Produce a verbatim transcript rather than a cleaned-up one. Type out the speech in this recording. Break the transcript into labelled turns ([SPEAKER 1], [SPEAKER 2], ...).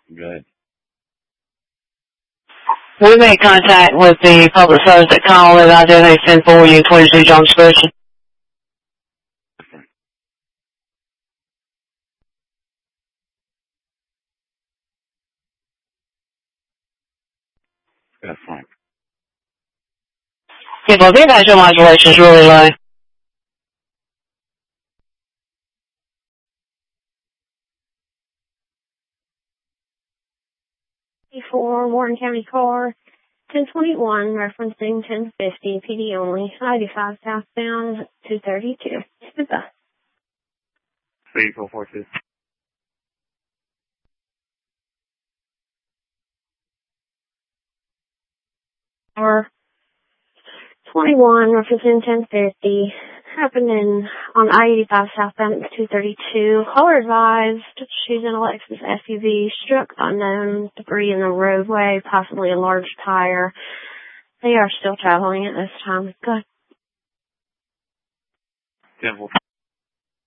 [SPEAKER 1] Good.
[SPEAKER 2] We made contact with the public service that called it. I did a ten forty and twenty-two John Spurgeon.
[SPEAKER 1] That's fine.
[SPEAKER 2] Yeah, well, the actual modulation is really low.
[SPEAKER 3] For Warren County car, ten twenty-one, referencing ten fifty, P D only, ninety-five southbound, two thirty-two. Goodbye.
[SPEAKER 1] three four four two.
[SPEAKER 3] Or twenty-one, referencing ten fifty, happening on I eighty-five southbound, two thirty-two. Caller advised she's in a Lexus S U V, struck unknown debris in the roadway, possibly a large tire. They are still traveling at this time. Good.
[SPEAKER 1] ten four.